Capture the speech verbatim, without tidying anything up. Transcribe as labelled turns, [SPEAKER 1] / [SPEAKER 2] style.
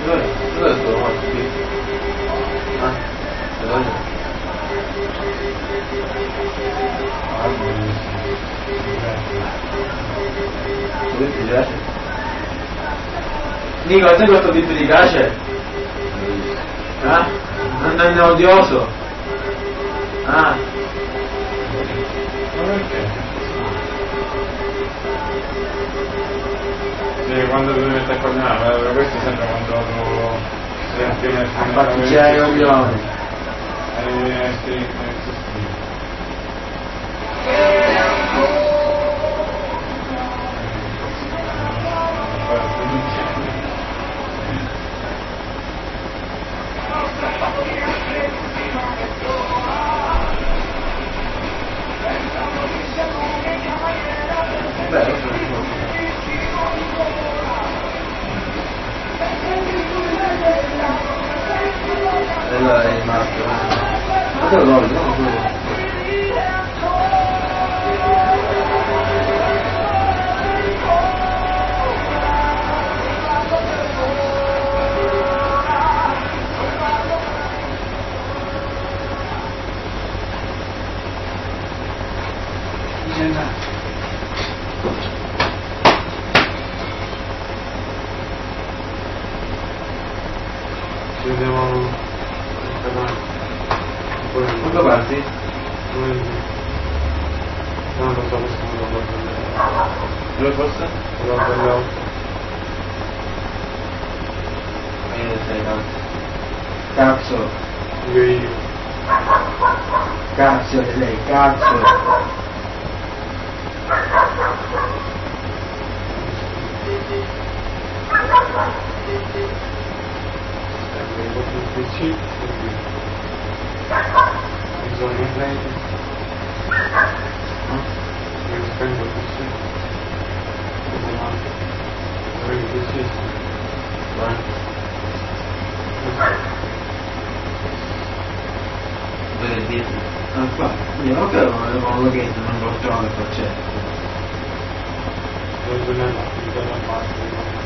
[SPEAKER 1] Dove? Dove sto morto qui? Ah? Dove?
[SPEAKER 2] Ah, bellissimo.
[SPEAKER 1] Dove ti piace? Nico, a te questo tipo ti piace? Ah? Non è odioso? Ah?
[SPEAKER 2] Ma perché? Sì, quando tu metti a coordinare, questo sempre quando sei appena
[SPEAKER 1] A particchiare i coglioni.
[SPEAKER 2] Eh, sì, sì, sì.
[SPEAKER 1] Beh, lo so. Allora è Marco. Ma te lo voglio, no? Tu.
[SPEAKER 2] Ci vediamo
[SPEAKER 1] Quando parti?
[SPEAKER 2] Non lo so, questo non lo guardo.
[SPEAKER 1] Dove fosse?
[SPEAKER 2] Lo guardo.
[SPEAKER 1] Ma io sei cazzo. Cazzo.
[SPEAKER 2] Io io.
[SPEAKER 1] Cazzo di lei, cazzo.
[SPEAKER 2] Ecco, il P C, quindi bisogna prendere. Io spendo il P C. Vorrei il P C.
[SPEAKER 1] Vai. Dove dietro? Ah, qua. Io non credo che non lo chiedo, non lo trovo che faccio.
[SPEAKER 2] Devo tornare a parte.